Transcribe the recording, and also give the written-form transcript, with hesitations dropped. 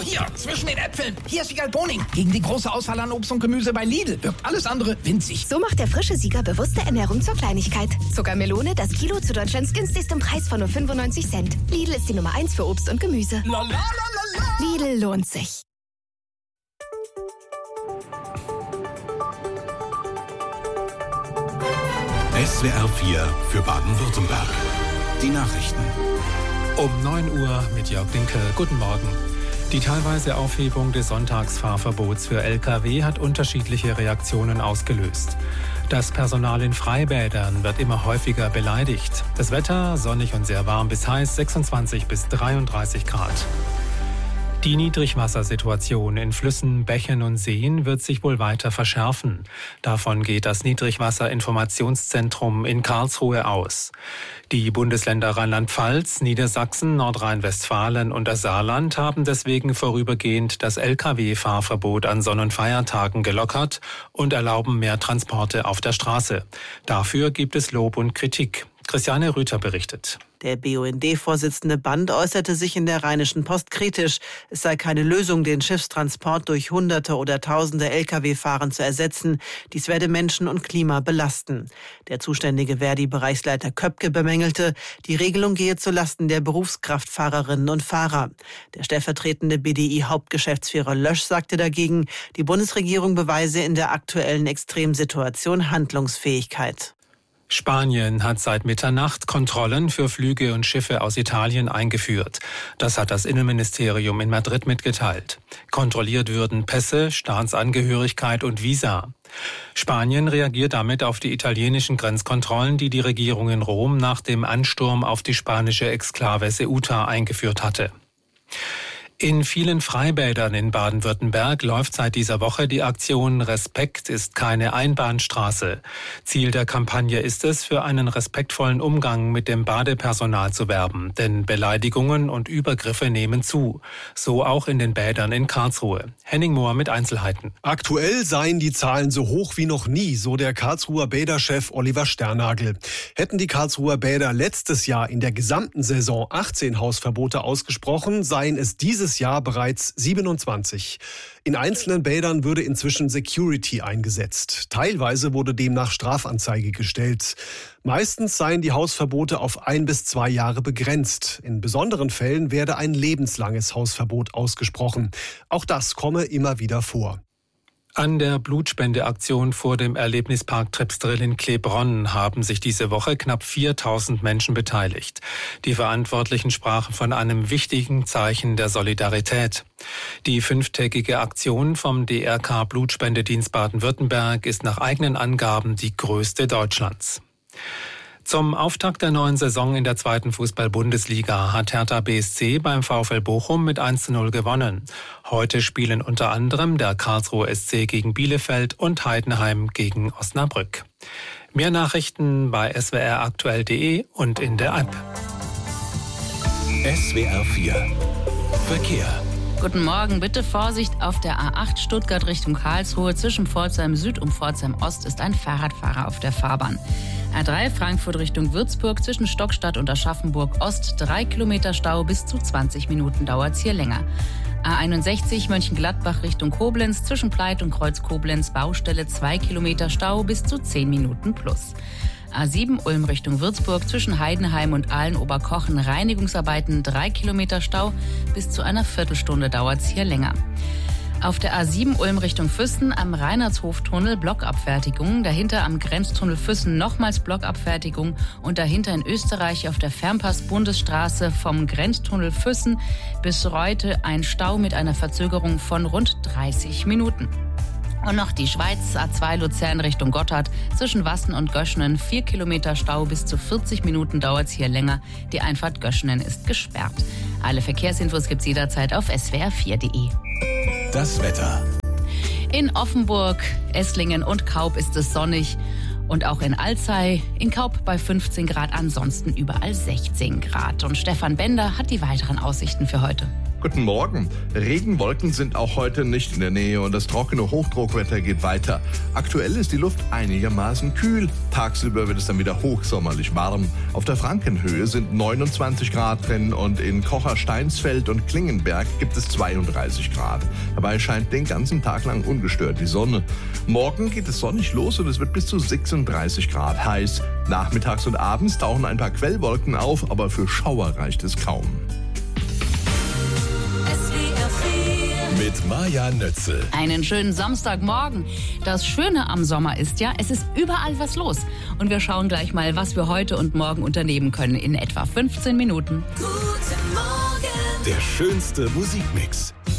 So, hier, zwischen den Äpfeln. Hier ist Siegal Boning. Gegen die große Auswahl an Obst und Gemüse bei Lidl wirkt alles andere winzig. So macht der frische Sieger bewusste Ernährung zur Kleinigkeit. Zuckermelone, das Kilo zu Deutschlands günstigstem Preis von nur 95 Cent. Lidl ist die Nummer 1 für Obst und Gemüse. La, la, la, la, la. Lidl lohnt sich. SWR 4 für Baden-Württemberg. Die Nachrichten. Um 9 Uhr mit Jörg Linke. Guten Morgen. Die teilweise Aufhebung des Sonntagsfahrverbots für Lkw hat unterschiedliche Reaktionen ausgelöst. Das Personal in Freibädern wird immer häufiger beleidigt. Das Wetter sonnig und sehr warm bis heiß, 26 bis 33 Grad. Die Niedrigwassersituation in Flüssen, Bächen und Seen wird sich wohl weiter verschärfen. Davon geht das Niedrigwasserinformationszentrum in Karlsruhe aus. Die Bundesländer Rheinland-Pfalz, Niedersachsen, Nordrhein-Westfalen und das Saarland haben deswegen vorübergehend das Lkw-Fahrverbot an Sonn- und Feiertagen gelockert und erlauben mehr Transporte auf der Straße. Dafür gibt es Lob und Kritik. Christiane Rüther berichtet. Der BUND-Vorsitzende Band äußerte sich in der Rheinischen Post kritisch. Es sei keine Lösung, den Schiffstransport durch Hunderte oder Tausende Lkw-Fahrern zu ersetzen. Dies werde Menschen und Klima belasten. Der zuständige Verdi-Bereichsleiter Köpke bemängelte, die Regelung gehe zulasten der Berufskraftfahrerinnen und Fahrer. Der stellvertretende BDI-Hauptgeschäftsführer Lösch sagte dagegen, die Bundesregierung beweise in der aktuellen Extremsituation Handlungsfähigkeit. Spanien hat seit Mitternacht Kontrollen für Flüge und Schiffe aus Italien eingeführt. Das hat das Innenministerium in Madrid mitgeteilt. Kontrolliert würden Pässe, Staatsangehörigkeit und Visa. Spanien reagiert damit auf die italienischen Grenzkontrollen, die die Regierung in Rom nach dem Ansturm auf die spanische Exklave Ceuta eingeführt hatte. In vielen Freibädern in Baden-Württemberg läuft seit dieser Woche die Aktion Respekt ist keine Einbahnstraße. Ziel der Kampagne ist es, für einen respektvollen Umgang mit dem Badepersonal zu werben, denn Beleidigungen und Übergriffe nehmen zu. So auch in den Bädern in Karlsruhe. Henning Mohr mit Einzelheiten. Aktuell seien die Zahlen so hoch wie noch nie, so der Karlsruher Bäderchef Oliver Sternagel. Hätten die Karlsruher Bäder letztes Jahr in der gesamten Saison 18 Hausverbote ausgesprochen, seien es dieses Jahr bereits 27. In einzelnen Bädern würde inzwischen Security eingesetzt. Teilweise wurde demnach Strafanzeige gestellt. Meistens seien die Hausverbote auf 1 bis 2 Jahre begrenzt. In besonderen Fällen werde ein lebenslanges Hausverbot ausgesprochen. Auch das komme immer wieder vor. An der Blutspendeaktion vor dem Erlebnispark Trepsdrill in Klebronn haben sich diese Woche knapp 4.000 Menschen beteiligt. Die Verantwortlichen sprachen von einem wichtigen Zeichen der Solidarität. Die 5-tägige Aktion vom DRK Blutspendedienst Baden-Württemberg ist nach eigenen Angaben die größte Deutschlands. Zum Auftakt der neuen Saison in der 2. Fußball-Bundesliga hat Hertha BSC beim VfL Bochum mit 1:0 gewonnen. Heute spielen unter anderem der Karlsruher SC gegen Bielefeld und Heidenheim gegen Osnabrück. Mehr Nachrichten bei swraktuell.de und in der App. SWR 4 Verkehr. Guten Morgen, bitte Vorsicht auf der A8 Stuttgart Richtung Karlsruhe. Zwischen Pforzheim Süd und Pforzheim Ost ist ein Fahrradfahrer auf der Fahrbahn. A3 Frankfurt Richtung Würzburg zwischen Stockstadt und Aschaffenburg Ost 3 Kilometer Stau, bis zu 20 Minuten dauert's hier länger. A61 Mönchengladbach Richtung Koblenz zwischen Pleit und Kreuz Koblenz Baustelle 2 Kilometer Stau, bis zu 10 Minuten plus. A7 Ulm Richtung Würzburg zwischen Heidenheim und Aalen-Oberkochen Reinigungsarbeiten 3 Kilometer Stau, bis zu einer Viertelstunde dauert's hier länger. Auf der A7 Ulm Richtung Füssen am Reinhardshoftunnel Blockabfertigung, dahinter am Grenztunnel Füssen nochmals Blockabfertigung und dahinter in Österreich auf der Fernpass-Bundesstraße vom Grenztunnel Füssen bis Reute ein Stau mit einer Verzögerung von rund 30 Minuten. Und noch die Schweiz, A2 Luzern Richtung Gotthard, zwischen Wassen und Göschenen 4 Kilometer Stau, bis zu 40 Minuten dauert's hier länger. Die Einfahrt Göschenen ist gesperrt. Alle Verkehrsinfos gibt's jederzeit auf swr4.de. Das Wetter. In Offenburg, Esslingen und Kaub ist es sonnig. Und auch in Alzey, in Kaub bei 15 Grad, ansonsten überall 16 Grad. Und Stefan Bender hat die weiteren Aussichten für heute. Guten Morgen. Regenwolken sind auch heute nicht in der Nähe und das trockene Hochdruckwetter geht weiter. Aktuell ist die Luft einigermaßen kühl. Tagsüber wird es dann wieder hochsommerlich warm. Auf der Frankenhöhe sind 29 Grad drin und in Kocher-Steinsfeld und Klingenberg gibt es 32 Grad. Dabei scheint den ganzen Tag lang ungestört die Sonne. Morgen geht es sonnig los und es wird bis zu 36 Grad heiß. Nachmittags und abends tauchen ein paar Quellwolken auf, aber für Schauer reicht es kaum. Mit Maja Nötzel. Einen schönen Samstagmorgen. Das Schöne am Sommer ist ja, es ist überall was los. Und wir schauen gleich mal, was wir heute und morgen unternehmen können in etwa 15 Minuten. Der schönste Musikmix.